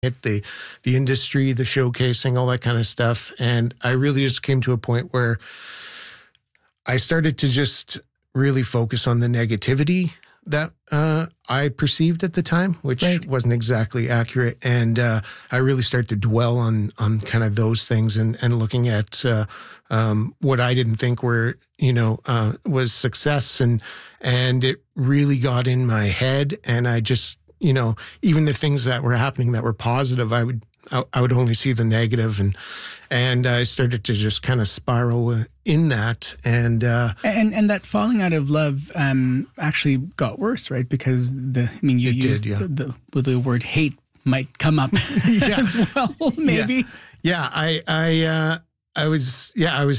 it, the industry, the showcasing, all that kind of stuff. And I really just came to a point where I started to just really focus on the negativity that I perceived at the time, which wasn't exactly accurate. And I really started to dwell on kind of those things and looking at what I didn't think were, was success. And it really got in my head. And I just, even the things that were happening that were positive, I would only see the negative, and I started to just kind of spiral in that, and that falling out of love actually got worse, right? Because the word hate might come up as well, maybe. I was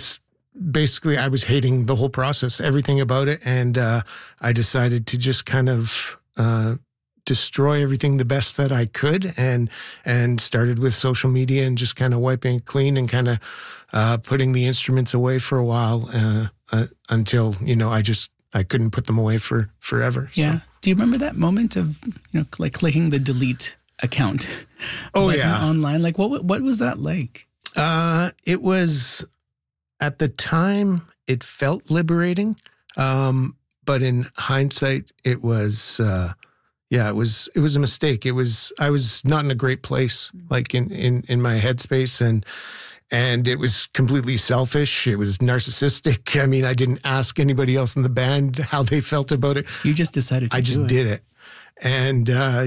hating the whole process, everything about it, and I decided to just kind of destroy everything the best that I could, and started with social media and just kind of wiping it clean and kind of putting the instruments away for a while until I couldn't put them away for forever. Yeah. So. Do you remember that moment of like clicking the delete account? Online. Like what was that like? It was, at the time, it felt liberating, but in hindsight, it was. It was a mistake. I was not in a great place, like in my headspace, and it was completely selfish. It was narcissistic. I mean, I didn't ask anybody else in the band how they felt about it. You just decided to do it. I just did it. And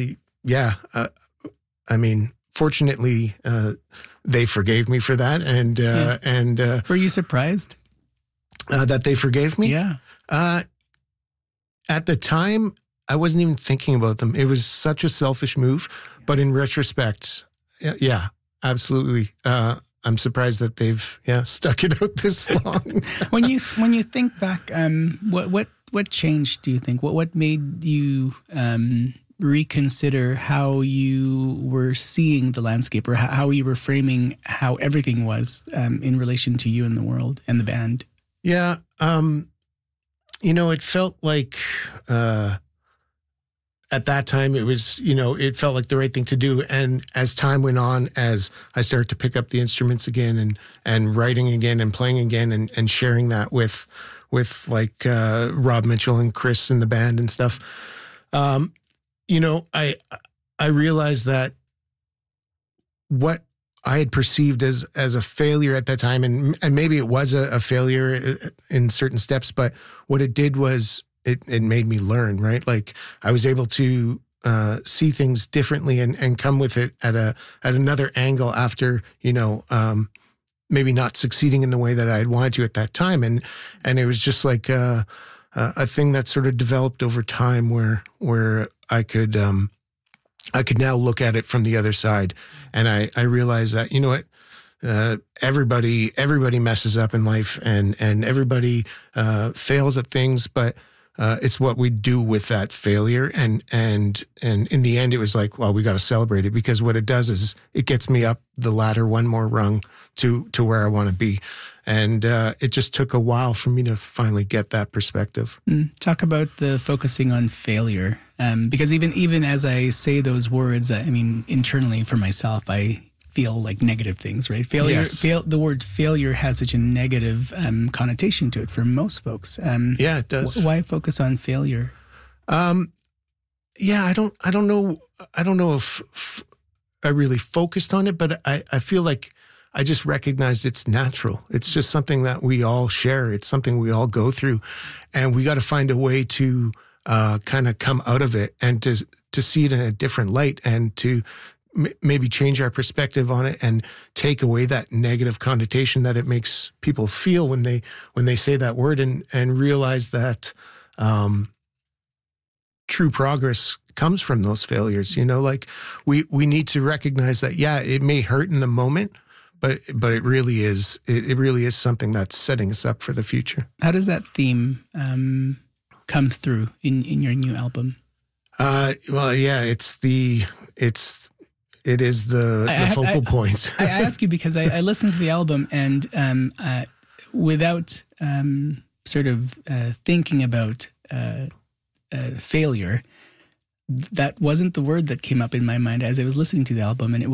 I mean, fortunately, they forgave me for that. And were you surprised that they forgave me? Yeah. At the time, I wasn't even thinking about them. It was such a selfish move, but in retrospect, yeah, absolutely. I'm surprised that they've stuck it out this long. When you think back, what changed? Do you think what made you reconsider how you were seeing the landscape, or how you were framing how everything was in relation to you and the world and the band? Yeah, it felt like. At that time, it was, it felt like the right thing to do. And as time went on, as I started to pick up the instruments again and writing again and playing again and sharing that with like Rob Mitchell and Chris in the band and stuff, I realized that what I had perceived as a failure at that time, and maybe it was a failure in certain steps, but what it did was it made me learn, right? Like I was able to see things differently and come with it at another angle after, maybe not succeeding in the way that I had wanted to at that time. And it was just like a thing that sort of developed over time where I could now look at it from the other side. And I realized that, everybody messes up in life and everybody fails at things, but it's what we do with that failure. And in the end, it was like, well, we got to celebrate it, because what it does is it gets me up the ladder one more rung to where I want to be. And it just took a while for me to finally get that perspective. Talk about the focusing on failure. Because even as I say those words, I mean, internally for myself, I feel like negative things, right? Failure. Yes. The word failure has such a negative connotation to it for most folks. Yeah, it does. Why focus on failure? I don't know. I don't know if I really focused on it, but I feel like I just recognized it's natural. It's just something that we all share. It's something we all go through, and we got to find a way to kind of come out of it and to see it in a different light, and to maybe change our perspective on it and take away that negative connotation that it makes people feel when they say that word, and realize that true progress comes from those failures. Like we need to recognize that, it may hurt in the moment, but it really is something that's setting us up for the future. How does that theme come through in your new album? It is the focal point. I ask you because I listened to the album, and without sort of thinking about failure, that wasn't the word that came up in my mind as I was listening to the album. And it